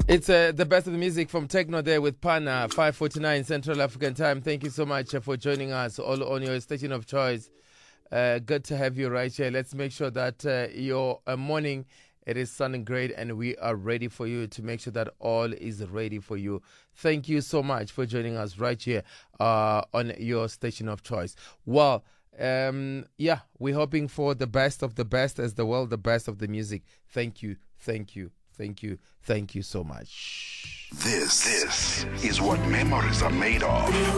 It's the best of the music from Techno there with Pana, 5:49 Central African Time. Thank you so much for joining us all on your station of choice. Good to have you right here. Let's make sure that your morning, it is sounding great and we are ready for you to make sure that all is ready for you. Thank you so much for joining us right here on your station of choice. Well, we're hoping for the best of the best as the world, the best of the music. Thank you so much. This is what memories are made of.